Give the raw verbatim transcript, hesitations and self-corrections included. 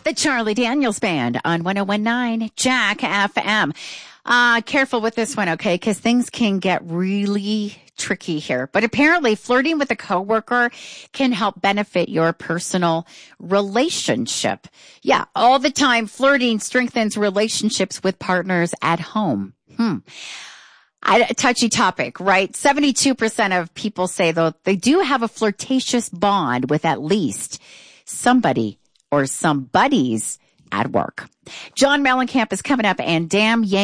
The Charlie Daniels Band on one oh one point nine Jack F M. Uh, careful with this one, okay? Because things can get really tricky here. But apparently flirting with a coworker can help benefit your personal relationship. Yeah, all the time flirting strengthens relationships with partners at home. Hmm. I, a touchy topic, right? seventy-two percent of people say, though, they do have a flirtatious bond with at least somebody or some buddies at work. John Mellencamp is coming up, and Damn Yang